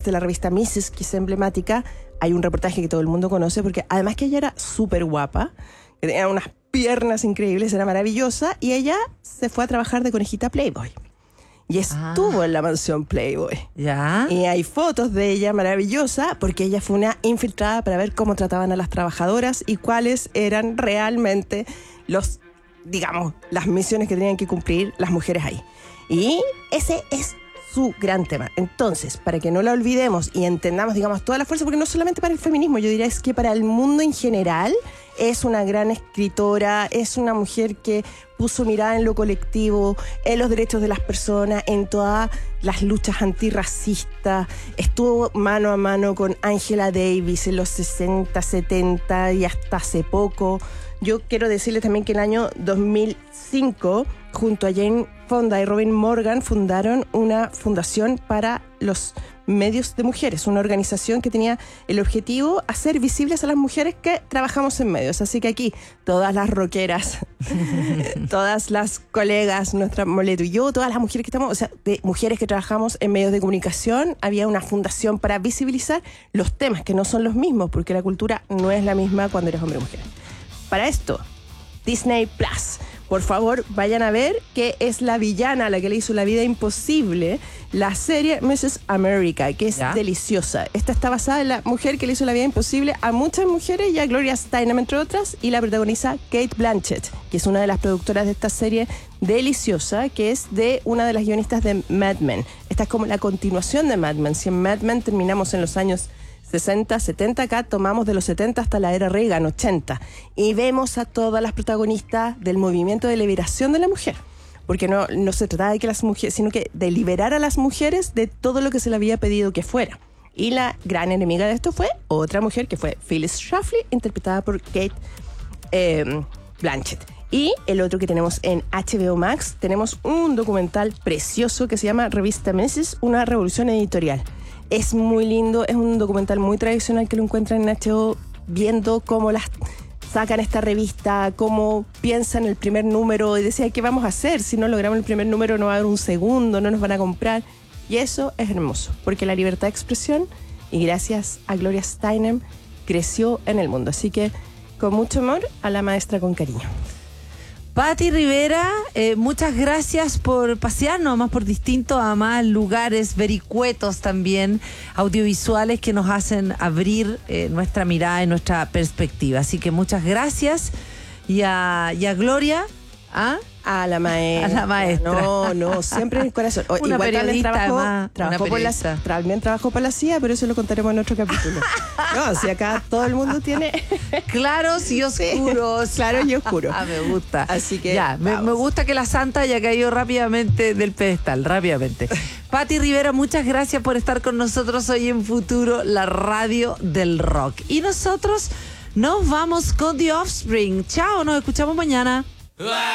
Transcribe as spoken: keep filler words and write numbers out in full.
de la revista missus, que es emblemática, hay un reportaje que todo el mundo conoce, porque además que ella era súper guapa, que tenía unas piernas increíbles, era maravillosa, y ella se fue a trabajar de conejita Playboy. Y estuvo ah. en la mansión Playboy. ¿Ya? Y hay fotos de ella maravillosa, porque ella fue una infiltrada para ver cómo trataban a las trabajadoras y cuáles eran realmente los, digamos, las misiones que tenían que cumplir las mujeres ahí. Y ese es su gran tema. Entonces, para que no la olvidemos y entendamos, digamos, toda la fuerza, porque no solamente para el feminismo, yo diría es que para el mundo en general, es una gran escritora, es una mujer que puso mirada en lo colectivo, en los derechos de las personas, en todas las luchas antirracistas, estuvo mano a mano con Angela Davis en los sesenta, setenta y hasta hace poco. Yo quiero decirles también que en el año dos mil cinco, junto a Jane Fonda y Robin Morgan, fundaron una fundación para los medios de mujeres, una organización que tenía el objetivo hacer visibles a las mujeres que trabajamos en medios. Así que aquí, todas las rockeras, todas las colegas, nuestra Moleto y yo, todas las mujeres que estamos, o sea, de mujeres que trabajamos en medios de comunicación, había una fundación para visibilizar los temas que no son los mismos, porque la cultura no es la misma cuando eres hombre o mujer. Para esto, Disney Plus. Por favor, vayan a ver que es la villana, la que le hizo la vida imposible, la serie missus America, que es ¿Ya? deliciosa. Esta está basada en la mujer que le hizo la vida imposible a muchas mujeres y a Gloria Steinem, entre otras, y la protagoniza Cate Blanchett, que es una de las productoras de esta serie deliciosa, que es de una de las guionistas de Mad Men. Esta es como la continuación de Mad Men. Si en Mad Men terminamos en los años sesenta, setenta, acá tomamos de los setenta hasta la era Reagan, ochenta, y vemos a todas las protagonistas del movimiento de liberación de la mujer, porque no, no se trataba de que las mujeres, sino que de liberar a las mujeres de todo lo que se le había pedido que fuera. Y la gran enemiga de esto fue otra mujer, que fue Phyllis Schlafly, interpretada por Cate eh, Blanchett. Y el otro que tenemos en H B O Max, tenemos un documental precioso que se llama Revista missus, una revolución editorial. Es muy lindo, es un documental muy tradicional que lo encuentran en H B O, viendo cómo las sacan esta revista, cómo piensan el primer número y decían, ¿qué vamos a hacer? Si no logramos el primer número no va a haber un segundo, no nos van a comprar. Y eso es hermoso, porque la libertad de expresión, y gracias a Gloria Steinem, creció en el mundo. Así que, con mucho amor, a la maestra con cariño. Pati Rivera, eh, muchas gracias por pasearnos más por distintos, además, lugares, vericuetos también, audiovisuales que nos hacen abrir eh, nuestra mirada y nuestra perspectiva. Así que muchas gracias. Y a, y a Gloria, ¿ah? A la maestra. A la maestra. No, no, siempre en el corazón. O, una igual periodista, trabajó, además. Trabajó una por la, también trabajó por la C I A, pero eso lo contaremos en otro capítulo. No, si acá todo el mundo tiene... Claros y oscuros. Sí, claros y oscuros. Ah, me gusta. Así que... Ya, me, me gusta que la santa haya caído rápidamente del pedestal, rápidamente. Pati Rivera, muchas gracias por estar con nosotros hoy en Futuro, la radio del rock. Y nosotros nos vamos con The Offspring. Chao, nos escuchamos mañana.